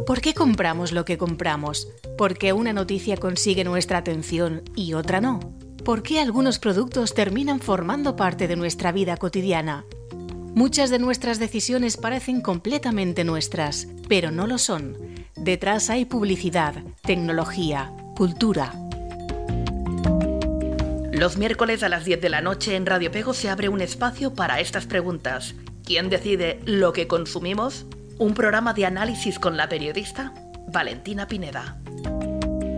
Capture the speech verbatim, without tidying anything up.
¿Por qué compramos lo que compramos? ¿Por qué una noticia consigue nuestra atención y otra no? ¿Por qué algunos productos terminan formando parte de nuestra vida cotidiana? Muchas de nuestras decisiones parecen completamente nuestras, pero no lo son. Detrás hay publicidad, tecnología, cultura. Los miércoles a las diez de la noche en Radio Pego se abre un espacio para estas preguntas. ¿Quién decide lo que consumimos? Un programa de análisis con la periodista Valentina Pineda.